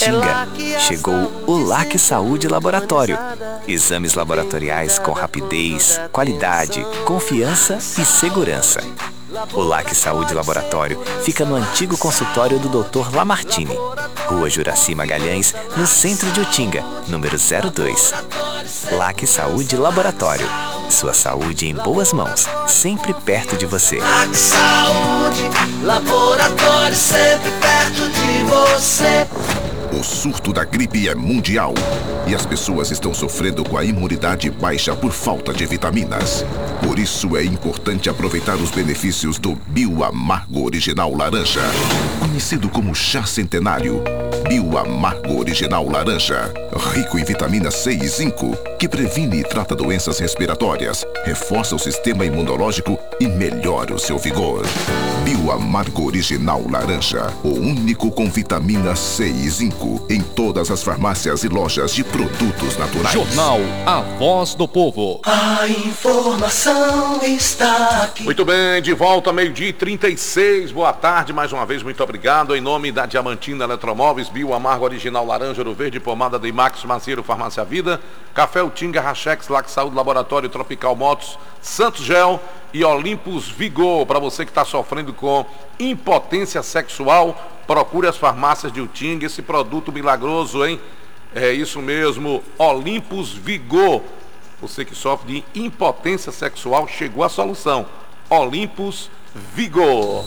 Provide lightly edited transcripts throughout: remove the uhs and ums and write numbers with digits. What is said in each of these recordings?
Utinga, chegou o LAC Saúde Laboratório. Exames laboratoriais com rapidez, qualidade, confiança e segurança. O LAC Saúde Laboratório fica no antigo consultório do Dr. Lamartine, Rua Juraci Magalhães, no centro de Utinga, número 02. LAC Saúde Laboratório. Sua saúde em boas mãos, sempre perto de você. LAC Saúde Laboratório, sempre perto de você. O surto da gripe é mundial e as pessoas estão sofrendo com a imunidade baixa por falta de vitaminas. Por isso é importante aproveitar os benefícios do Bioamargo Original Laranja. Conhecido como chá centenário, Bioamargo Original Laranja. Rico em vitamina C e zinco, que previne e trata doenças respiratórias, reforça o sistema imunológico e melhora o seu vigor. Bioamargo Original Laranja, o único com vitamina C e zinco, em todas as farmácias e lojas de produtos naturais. Jornal A Voz do Povo. A informação está aqui. Muito bem, de volta, 12h36. Boa tarde, mais uma vez, muito obrigado. Em nome da Diamantina Eletromóveis, Bioamargo Original Laranja, Ouro Verde, Pomada da Imax, Maceiro, Farmácia Vida, Café Utinga, Rachex, LAC Saúde Laboratório, Tropical Motos, Santos Gel e Olympus Vigor. Para você que está sofrendo com impotência sexual, procure as farmácias de Utinga, esse produto milagroso, hein? É isso mesmo, Olympus Vigor. Você que sofre de impotência sexual, chegou a solução. Olympus Vigor.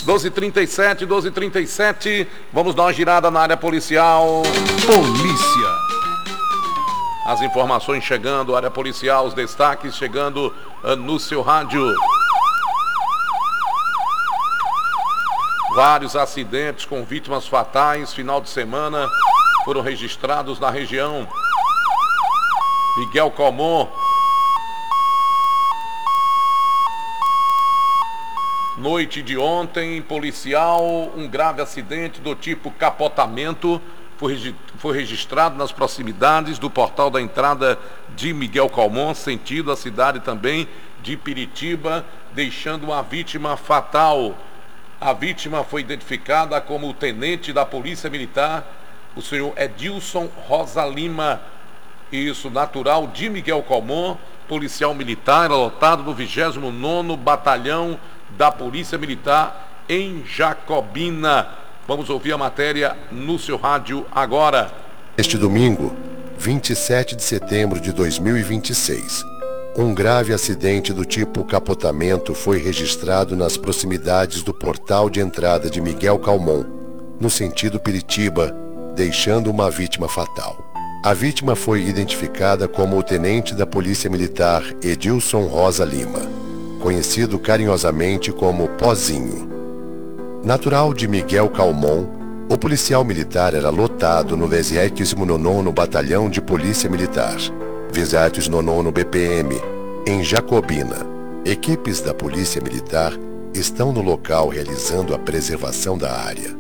12h37, vamos dar uma girada na área policial. Polícia. As informações chegando, área policial, os destaques chegando no seu rádio. Vários acidentes com vítimas fatais, final de semana, foram registrados na região. Miguel Calmon. Noite de ontem, policial, um grave acidente do tipo capotamento foi registrado nas proximidades do portal da entrada de Miguel Calmon, sentido a cidade também de Piritiba, deixando uma vítima fatal. A vítima foi identificada como o tenente da Polícia Militar, o senhor Edilson Rosa Lima, isso, natural de Miguel Calmon, policial militar, lotado no 29º Batalhão da Polícia Militar em Jacobina. Vamos ouvir a matéria no seu rádio agora. Este domingo, 27 de setembro de 2026, um grave acidente do tipo capotamento foi registrado nas proximidades do portal de entrada de Miguel Calmon, no sentido Piritiba, deixando uma vítima fatal. A vítima foi identificada como o tenente da Polícia Militar Edilson Rosa Lima, conhecido carinhosamente como Pozinho. Natural de Miguel Calmon, o policial militar era lotado no 29º Batalhão de Polícia Militar, 29º BPM, em Jacobina. Equipes da Polícia Militar estão no local realizando a preservação da área.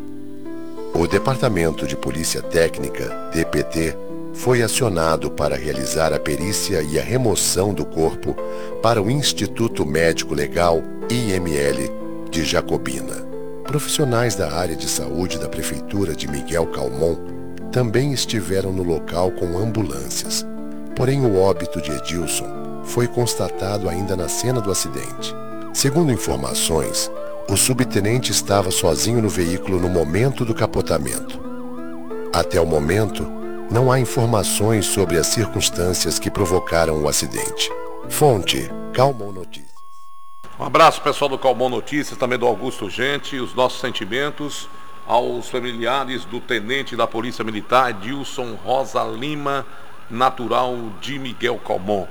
O Departamento de Polícia Técnica, DPT, foi acionado para realizar a perícia e a remoção do corpo para o Instituto Médico Legal, IML, de Jacobina. Profissionais da área de saúde da Prefeitura de Miguel Calmon também estiveram no local com ambulâncias. Porém, o óbito de Edilson foi constatado ainda na cena do acidente. Segundo informações, o subtenente estava sozinho no veículo no momento do capotamento. Até o momento, não há informações sobre as circunstâncias que provocaram o acidente. Fonte: Calmon Notícias. Um abraço, pessoal do Calmon Notícias, também do Augusto Gente, os nossos sentimentos aos familiares do tenente da Polícia Militar, Edilson Rosa Lima, natural de Miguel Calmon.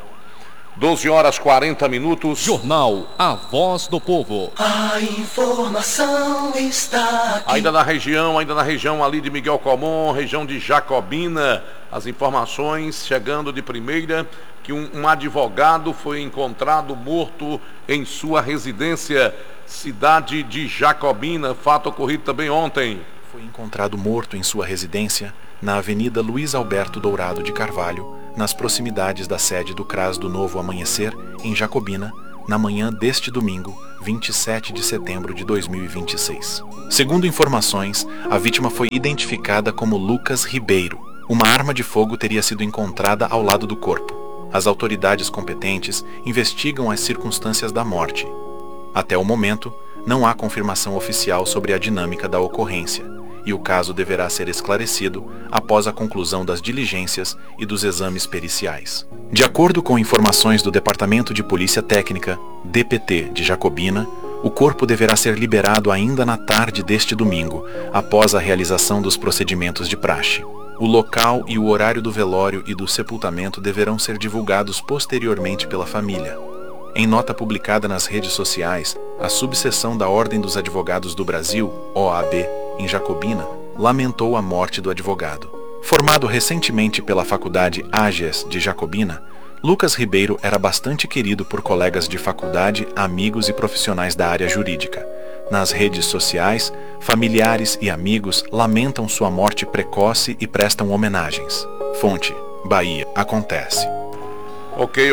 12h40. Jornal A Voz do Povo. A informação está aqui. Ainda na região ali de Miguel Calmon, região de Jacobina, as informações chegando de primeira, que um advogado foi encontrado morto em sua residência, cidade de Jacobina, fato ocorrido também ontem. Foi encontrado morto em sua residência, na Avenida Luiz Alberto Dourado de Carvalho, nas proximidades da sede do CRAS do Novo Amanhecer, em Jacobina, na manhã deste domingo, 27 de setembro de 2026. Segundo informações, a vítima foi identificada como Lucas Ribeiro. Uma arma de fogo teria sido encontrada ao lado do corpo. As autoridades competentes investigam as circunstâncias da morte. Até o momento, não há confirmação oficial sobre a dinâmica da ocorrência, e o caso deverá ser esclarecido após a conclusão das diligências e dos exames periciais. De acordo com informações do Departamento de Polícia Técnica, DPT, de Jacobina, o corpo deverá ser liberado ainda na tarde deste domingo, após a realização dos procedimentos de praxe. O local e o horário do velório e do sepultamento deverão ser divulgados posteriormente pela família. Em nota publicada nas redes sociais, a subseção da Ordem dos Advogados do Brasil, OAB, em Jacobina, lamentou a morte do advogado. Formado recentemente pela Faculdade AGES de Jacobina, Lucas Ribeiro era bastante querido por colegas de faculdade, amigos e profissionais da área jurídica. Nas redes sociais, familiares e amigos lamentam sua morte precoce e prestam homenagens. Fonte: Bahia Acontece. Ok,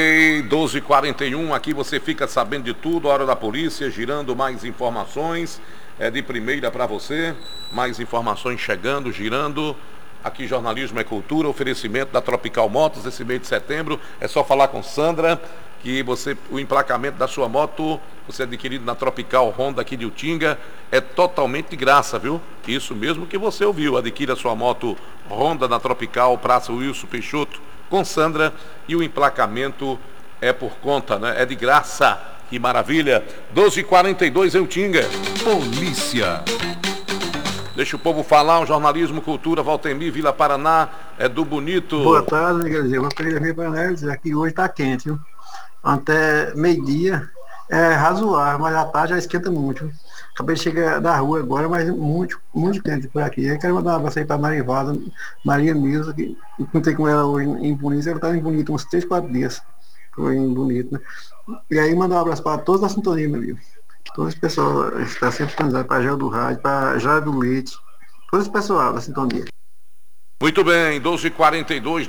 12h41, aqui você fica sabendo de tudo, a Hora da Polícia, girando mais informações, é de primeira para você, mais informações chegando, girando. Aqui Jornalismo é Cultura, oferecimento da Tropical Motos, esse mês de setembro, é só falar com Sandra, que o emplacamento da sua moto, você adquirido na Tropical Honda aqui de Utinga, é totalmente de graça, viu? Isso mesmo que você ouviu, adquira a sua moto Honda na Tropical, Praça Wilson Peixoto, com Sandra, e o emplacamento é por conta, né? É de graça, que maravilha. 12h42 em Utinga. Polícia. Deixa o povo falar, o Jornalismo Cultura, Valtemir, Vila Paraná, é do Bonito. Boa tarde, Miguelzinho. Eu queria vir para análise, aqui hoje está quente, viu? Até meio-dia é razoável, mas à tarde já esquenta muito. Acabei de chegar da rua agora, mas muito quente por aqui. Eu quero mandar um abraço aí para Maria Nilza, que contei com ela hoje em Bonito. Ela está em Bonito uns 3, 4 dias. Foi em Bonito, né? E aí mandar um abraço para todos da sintonia, meu amigo. Todo esse pessoal está sempre sintonizado, para Gel do Rádio, para Jair do Leite, todo esse pessoal da sintonia. Muito bem, 12h42,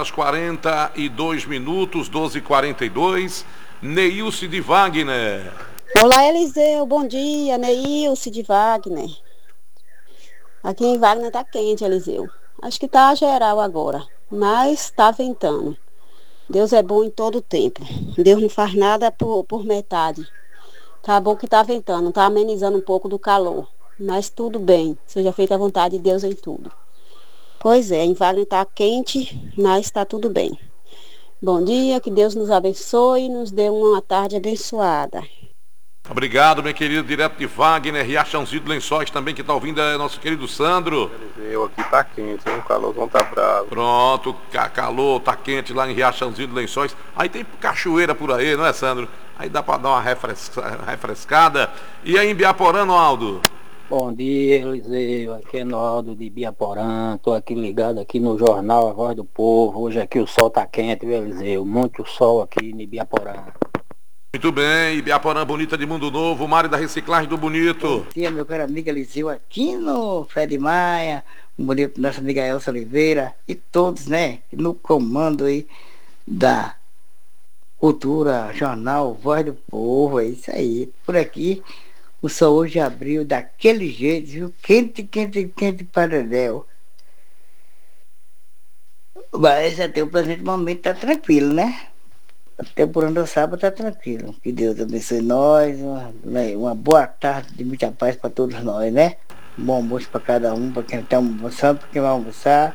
12h42, 12h42, Neilce de Wagner. Olá, Eliseu, bom dia, Neilce de Wagner. Aqui em Wagner tá quente, Eliseu. Acho que tá geral agora, mas tá ventando. Deus é bom em todo o tempo. Deus não faz nada por metade. Tá bom que tá ventando, tá amenizando um pouco do calor. Mas tudo bem, seja feita a vontade de Deus em tudo. Pois é, em Wagner tá quente, mas tá tudo bem. Bom dia, que Deus nos abençoe e nos dê uma tarde abençoada. Obrigado, meu querido, direto de Wagner, Riachãozinho de Lençóis também, que tá ouvindo, é nosso querido Sandro. Eu aqui tá quente, o calor não tá bravo. Pronto, calor, tá quente lá em Riachãozinho de Lençóis. Aí tem cachoeira por aí, não é, Sandro? Aí dá para dar uma refrescada. E aí em Biaporã, Aldo? Bom dia, Eliseu. Aqui é Naldo de Biaporã. Tô aqui ligado aqui no jornal A Voz do Povo. Hoje aqui o sol tá quente, viu, Eliseu? Muito sol aqui em Biaporã. Muito bem, Ibiaporã Bonita de Mundo Novo, Mário da Reciclagem do Bonito. Bom dia, meu caro amigo Eliseu, aqui no Fred Maia, o bonito nossa amiga Elsa Oliveira e todos, né, no comando aí da Cultura, Jornal Voz do Povo, é isso aí. Por aqui, o sol hoje abriu daquele jeito, viu? Quente para Deus. Mas até o presente momento tá tranquilo, né? Até por onde eu sábado tá tranquilo. Que Deus abençoe nós, uma boa tarde de muita paz para todos nós, né? Um bom almoço para cada um, para quem está almoçando, para quem vai almoçar.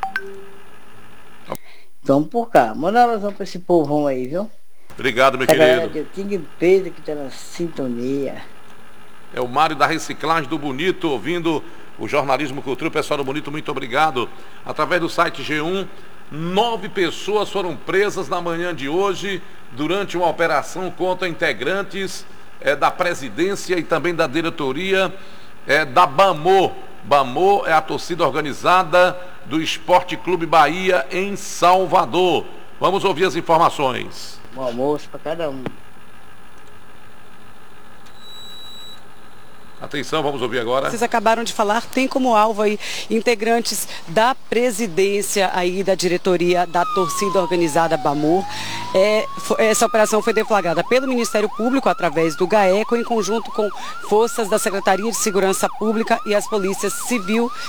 Vamos por cá. Manda uma oração para esse povão aí, viu? Obrigado, meu querido. Tinha Pedro que está na sintonia. É o Mário da Reciclagem do Bonito, ouvindo o Jornalismo Cultura. Pessoal do Bonito, muito obrigado. Através do site G1, 9 pessoas foram presas na manhã de hoje durante uma operação contra integrantes da presidência e também da diretoria da BAMO. BAMO é a torcida organizada do Esporte Clube Bahia em Salvador. Vamos ouvir as informações. Bom almoço para cada um. Atenção, vamos ouvir agora. Vocês acabaram de falar, tem como alvo aí integrantes da presidência aí da diretoria da torcida organizada Bamur. Essa operação foi deflagrada pelo Ministério Público através do GAECO em conjunto com forças da Secretaria de Segurança Pública e as polícias civil